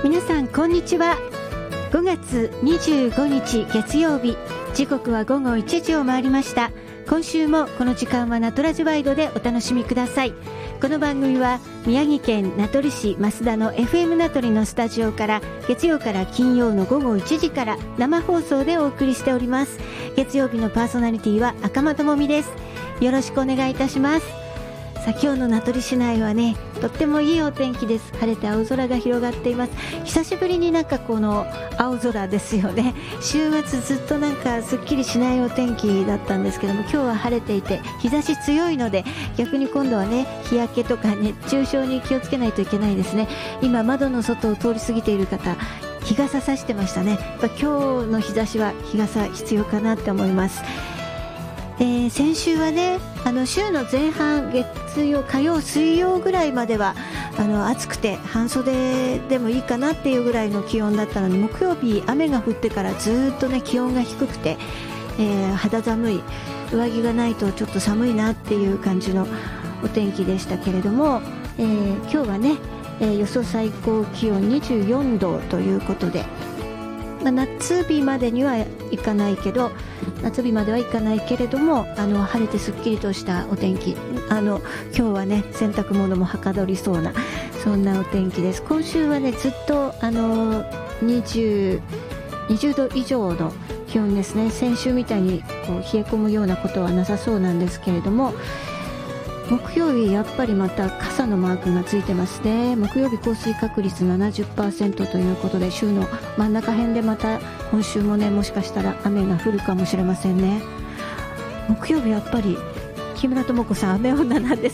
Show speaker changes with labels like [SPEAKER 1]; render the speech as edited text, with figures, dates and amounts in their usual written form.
[SPEAKER 1] 皆さんこんにちは。5月25日月曜日、時刻は午後1時を回りました。今週もこの時間はナトラジワイドでお楽しみください。この番組は宮城県名取市増田の FM 名取のスタジオから月曜から金曜の午後1時から生放送でお送りしております。月曜日のパーソナリティは赤間智美です。よろしくお願いいたします。さあ、今日の名取市内はね、とってもいいお天気です。晴れて青空が広がっています。久しぶりになんかこの青空ですよね。週末ずっとなんかすっきりしないお天気だったんですけども、今日は晴れていて日差し強いので、逆に今度はね、日焼けとか熱中症に気をつけないといけないですね。今窓の外を通り過ぎている方、日傘さしてましたね。やっぱ今日の日差しは日傘必要かなって思います。先週はね、週の前半、月曜、火曜、水曜ぐらいまでは暑くて半袖でもいいかなっていうぐらいの気温だったのに、木曜日雨が降ってからずっとね気温が低くて、肌寒い、上着がないとちょっと寒いなっていう感じのお天気でしたけれども、今日はね、予想最高気温24度ということで、夏日までにはいかないけど、夏日まではいかないけれども、晴れてすっきりとしたお天気、今日はね洗濯物もはかどりそうな、そんなお天気です。今週はねずっと20度以上の気温ですね。先週みたいにこう冷え込むようなことはなさそうなんですけれども、木曜日やっぱりまた傘のマークがついてますね。木曜日降水確率 70% ということで、週の真ん中辺でまた今週もね、もしかしたら雨が降るかもしれませんね。木曜日やっぱり木村智子さん雨女なんです